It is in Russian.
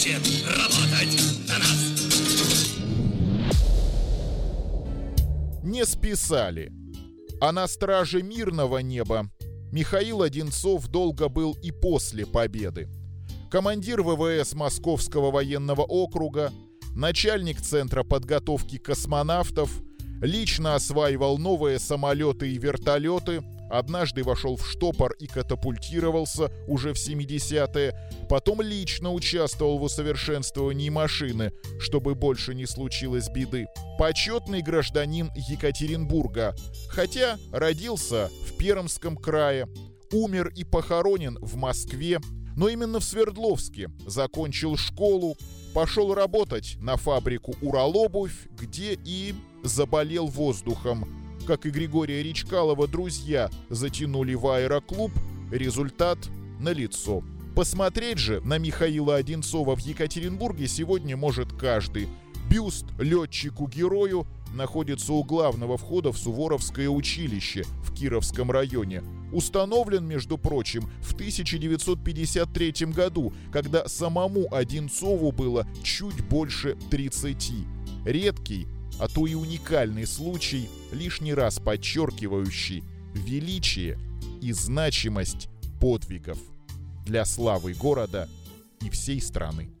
Работать на нас! Не списали. А на страже мирного неба Михаил Одинцов долго был и после победы. Командир ВВС Московского военного округа, начальник Центра подготовки космонавтов, лично осваивал новые самолеты и вертолеты, однажды вошел в штопор и катапультировался уже в 70-е, потом лично участвовал в усовершенствовании машины, чтобы больше не случилось беды. Почетный гражданин Екатеринбурга, хотя родился в Пермском крае, умер и похоронен в Москве, но именно в Свердловске закончил школу, пошел работать на фабрику «Уралобувь», где и заболел воздухом. Как и Григория Речкалова, друзья затянули в аэроклуб, результат налицо. Посмотреть же на Михаила Одинцова в Екатеринбурге сегодня может каждый. Бюст летчику-герою находится у главного входа в Суворовское училище в Кировском районе. Установлен, между прочим, в 1953 году, когда самому Одинцову было чуть больше 30. Редкий, а то и уникальный случай, лишний раз подчеркивающий величие и значимость подвигов для славы города и всей страны.